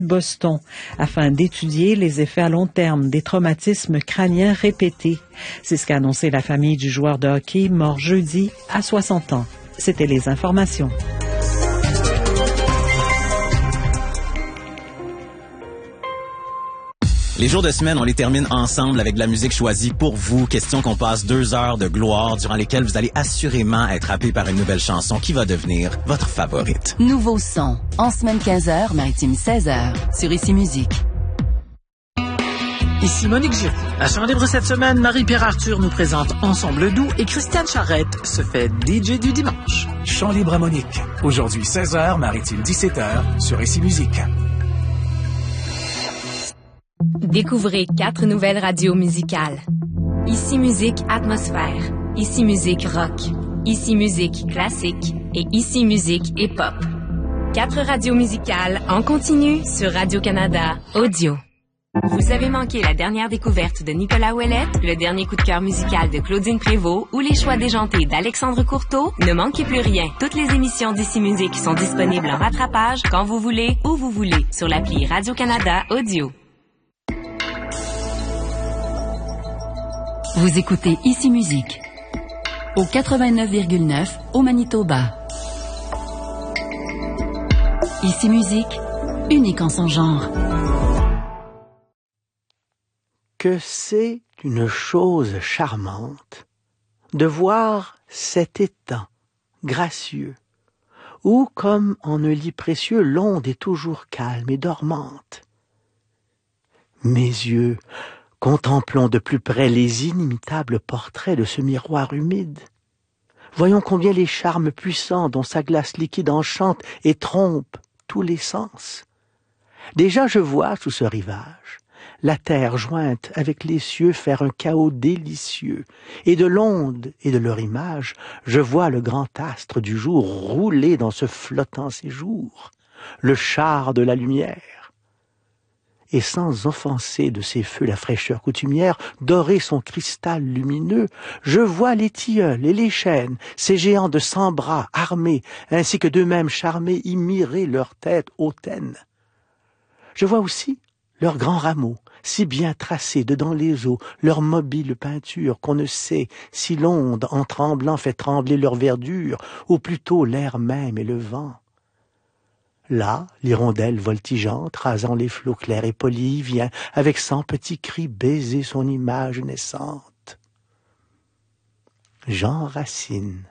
Boston afin d'étudier les effets à long terme des traumatismes crâniens répétés. C'est ce qu'a annoncé la famille du joueur de hockey mort jeudi à 60 ans. C'était les informations. Les jours de semaine, on les termine ensemble avec de la musique choisie pour vous. Question qu'on passe 2 heures de gloire durant lesquelles vous allez assurément être happé par une nouvelle chanson qui va devenir votre favorite. Nouveau son, en semaine 15h, maritime 16h, sur Ici Musique. Ici Monique Giroux. À Chant Libre cette semaine, Marie-Pierre Arthur nous présente Ensemble doux et Christiane Charrette se fait DJ du dimanche. Chant Libre à Monique. Aujourd'hui 16h, maritime 17h, sur Ici Musique. Découvrez 4 nouvelles radios musicales. Ici Musique Atmosphère, Ici Musique Rock, Ici Musique Classique et Ici Musique Hip-Hop. 4 radios musicales en continu sur Radio-Canada Audio. Vous avez manqué la dernière découverte de Nicolas Ouellette, le dernier coup de cœur musical de Claudine Prévost ou les choix déjantés d'Alexandre Courteau? Ne manquez plus rien. Toutes les émissions d'Ici Musique sont disponibles en rattrapage quand vous voulez, où vous voulez, sur l'appli Radio-Canada Audio. Vous écoutez Ici Musique, au 89,9 au Manitoba. Ici Musique, unique en son genre. Que c'est une chose charmante de voir cet étang gracieux, où, comme en un lit précieux, l'onde est toujours calme et dormante. Mes yeux contemplons de plus près les inimitables portraits de ce miroir humide. Voyons combien les charmes puissants dont sa glace liquide enchante et trompe tous les sens. Déjà je vois sous ce rivage la terre jointe avec les cieux faire un chaos délicieux, et de l'onde et de leur image, je vois le grand astre du jour rouler dans ce flottant séjour, le char de la lumière. Et sans offenser de ses feux la fraîcheur coutumière, dorer son cristal lumineux, je vois les tilleuls et les chênes, ces géants de 100 bras armés, ainsi que d'eux-mêmes charmés, y mirer leur tête hautaine. Je vois aussi leurs grands rameaux, si bien tracés dedans les eaux, leur mobile peinture qu'on ne sait si l'onde en tremblant fait trembler leur verdure, ou plutôt l'air même et le vent. Là, l'hirondelle voltigeante, rasant les flots clairs et polis, vient, avec 100 petits cris, baiser son image naissante. Jean Racine.